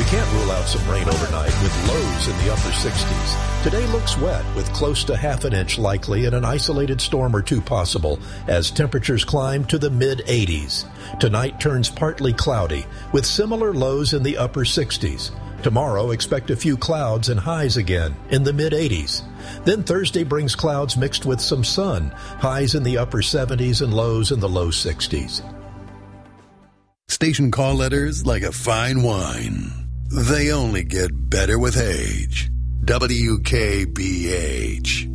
We can't rule out some rain overnight with lows in the upper 60s. Today looks wet with close to half an inch likely and an isolated storm or two possible as temperatures climb to the mid-80s. Tonight turns partly cloudy with similar lows in the upper 60s. Tomorrow expect a few clouds and highs again in the mid-80s. Then Thursday brings clouds mixed with some sun, highs in the upper 70s and lows in the low 60s. Station call letters like a fine wine. They only get better with age. WKBH.